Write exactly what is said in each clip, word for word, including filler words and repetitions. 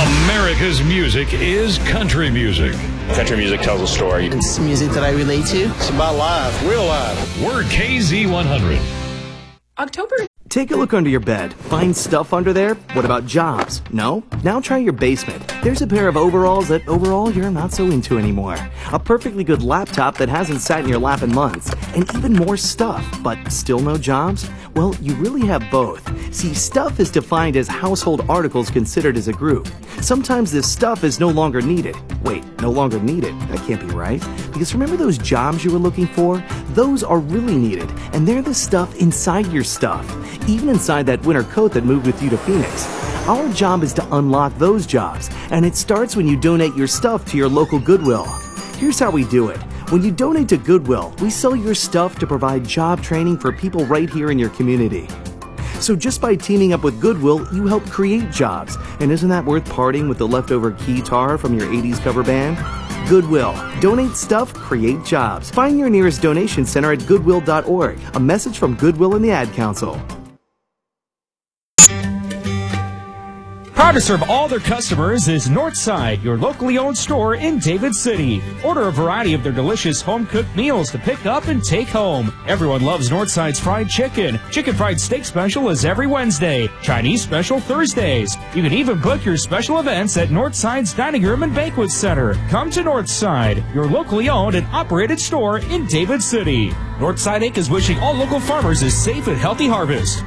America's music is country music. Country music tells a story. It's music that I relate to. It's about life, real life. We're K Z one hundred. October. Take a look under your bed. Find stuff under there? What about jobs? No? Now try your basement. There's a pair of overalls that overall you're not so into anymore. A perfectly good laptop that hasn't sat in your lap in months. And even more stuff, but still no jobs? Well, you really have both. See, stuff is defined as household articles considered as a group. Sometimes this stuff is no longer needed. Wait, no longer needed? That can't be right. Because remember those jobs you were looking for? Those are really needed, and they're the stuff inside your stuff. Even inside that winter coat that moved with you to Phoenix. Our job is to unlock those jobs, and it starts when you donate your stuff to your local Goodwill. Here's how we do it. When you donate to Goodwill, we sell your stuff to provide job training for people right here in your community. So just by teaming up with Goodwill, you help create jobs. And isn't that worth parting with the leftover guitar from your eighties cover band? Goodwill. Donate stuff, create jobs. Find your nearest donation center at goodwill dot org. A message from Goodwill and the Ad Council. Proud to serve all their customers is Northside, your locally owned store in David City. Order a variety of their delicious home-cooked meals to pick up and take home. Everyone loves Northside's fried chicken. Chicken fried steak special is every Wednesday. Chinese special Thursdays. You can even book your special events at Northside's Dining Room and Banquet Center. Come to Northside, your locally owned and operated store in David City. Northside Incorporated is wishing all local farmers a safe and healthy harvest.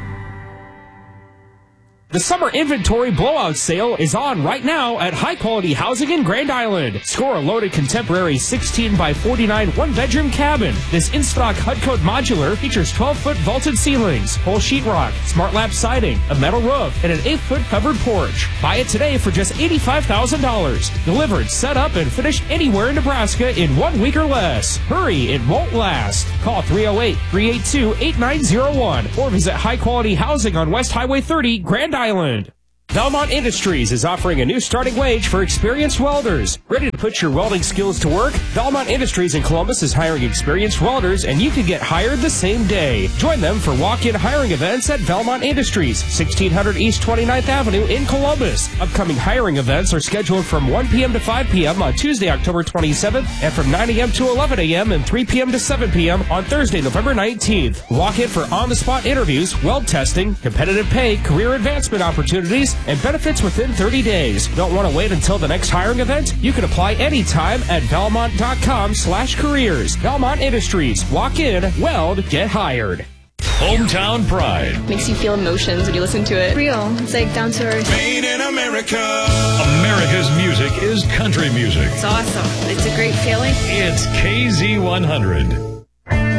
The summer inventory blowout sale is on right now at High Quality Housing in Grand Island. Score a loaded contemporary sixteen by forty-nine one-bedroom cabin. This in-stock H U D Code modular features twelve-foot vaulted ceilings, whole sheetrock, smart lap siding, a metal roof, and an eight-foot covered porch. Buy it today for just eighty-five thousand dollars. Delivered, set up, and finished anywhere in Nebraska in one week or less. Hurry, it won't last. Call three oh eight, three eight two, eight nine oh one or visit High Quality Housing on West Highway thirty, Grand Island. Valmont Industries is offering a new starting wage for experienced welders. Ready to put your welding skills to work? Valmont Industries in Columbus is hiring experienced welders, and you can get hired the same day. Join them for walk-in hiring events at Valmont Industries, sixteen hundred East twenty-ninth Avenue in Columbus. Upcoming hiring events are scheduled from one p.m. to five p.m. on Tuesday, October twenty-seventh, and from nine a.m. to eleven a.m. and three p.m. to seven p.m. on Thursday, November nineteenth. Walk in for on-the-spot interviews, weld testing, competitive pay, career advancement opportunities, and benefits within thirty days. Don't want to wait until the next hiring event? You can apply anytime at valmont.com slash careers. Valmont Industries. Walk in, weld, get hired. Hometown Pride. Makes you feel emotions when you listen to it. Real. It's like down to earth. Made in America. America's music is country music. It's awesome. It's a great feeling. It's K Z one hundred.